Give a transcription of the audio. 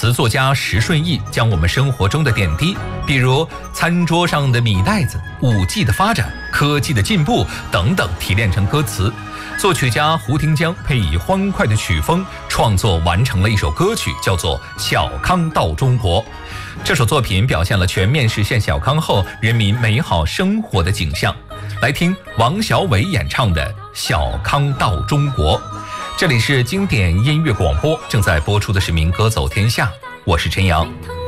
词作家石顺义将我们生活中的点滴，比如餐桌上的米袋子、5G 的发展、科技的进步等等提炼成歌词。作曲家胡廷江配以欢快的曲风创作完成了一首歌曲，叫做《小康到中国》。这首作品表现了全面实现小康后人民美好生活的景象。来听王小伟演唱的《小康到中国》。这里是经典音乐广播，正在播出的是民歌走天下，我是陈阳。